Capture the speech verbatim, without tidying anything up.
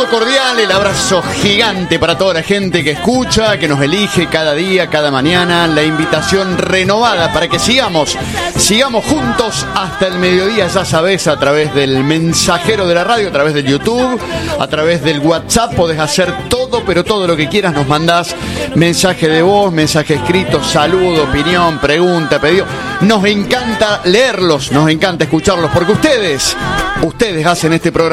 saludo cordial, el abrazo gigante para toda la gente que escucha, que nos elige cada día, cada mañana. La invitación renovada para que sigamos, sigamos juntos hasta el mediodía, ya sabes, a través del mensajero de la radio, a través del YouTube, a través del WhatsApp. Podés hacer todo, pero todo lo que quieras. Nos mandás mensaje de voz, mensaje escrito, saludo, opinión, pregunta, pedido. Nos encanta leerlos, nos encanta escucharlos, porque ustedes, ustedes hacen este programa